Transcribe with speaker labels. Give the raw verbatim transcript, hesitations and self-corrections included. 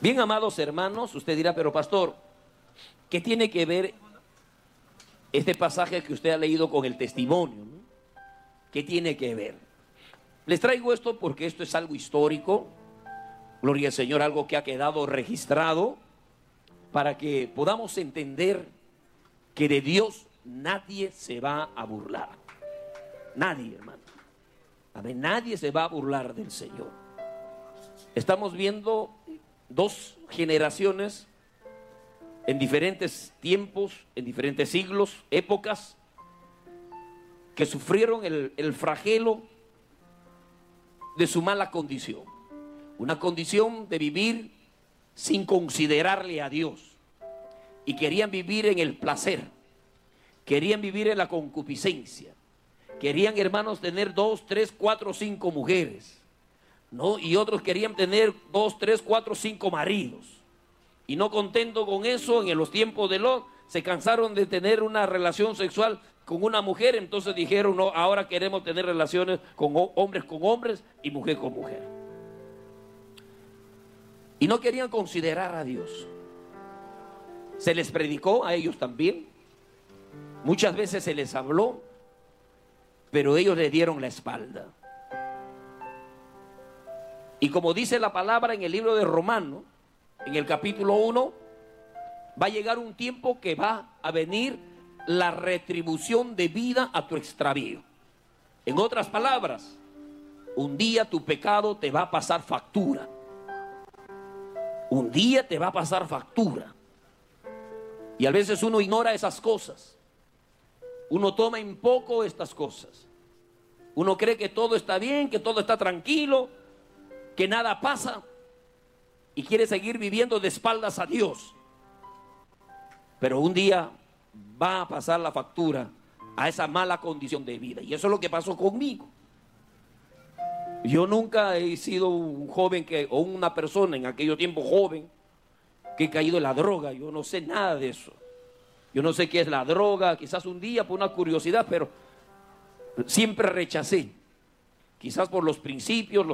Speaker 1: Bien, amados hermanos, usted dirá, pero pastor, ¿qué tiene que ver este pasaje que usted ha leído con el testimonio, ¿no? ¿Qué tiene que ver? Les traigo esto porque esto es algo histórico, gloria al Señor, algo que ha quedado registrado para que podamos entender que de Dios nadie se va a burlar. Nadie, hermano. A ver, nadie se va a burlar del Señor. Estamos viendo dos generaciones en diferentes tiempos, en diferentes siglos, épocas, que sufrieron el, el flagelo de su mala condición. Una condición de vivir sin considerarle a Dios. Y querían vivir en el placer. Querían vivir en la concupiscencia. Querían, hermanos, tener dos, tres, cuatro, cinco mujeres, ¿no? Y otros querían tener dos, tres, cuatro, cinco maridos. Y no contento con eso, en los tiempos de Lot, se cansaron de tener una relación sexual con una mujer. Entonces dijeron, no, ahora queremos tener relaciones con hombres con hombres y mujer con mujer. Y no querían considerar a Dios. Se les predicó a ellos también. Muchas veces se les habló, pero ellos le dieron la espalda. Y como dice la palabra en el libro de Romanos, en el capítulo uno, va a llegar un tiempo que va a venir la retribución de vida a tu extravío. En otras palabras, un día tu pecado te va a pasar factura. Un día te va a pasar factura. Y a veces uno ignora esas cosas. Uno toma en poco estas cosas. Uno cree que todo está bien, que todo está tranquilo, que nada pasa, y quiere seguir viviendo de espaldas a Dios. Pero un día va a pasar la factura a esa mala condición de vida. Y eso es lo que pasó conmigo. Yo nunca he sido un joven que, o una persona en aquellos tiempos joven, que he caído en la droga. Yo no sé nada de eso. Yo no sé qué es la droga. Quizás un día por una curiosidad, pero siempre rechacé. Quizás por los principios, los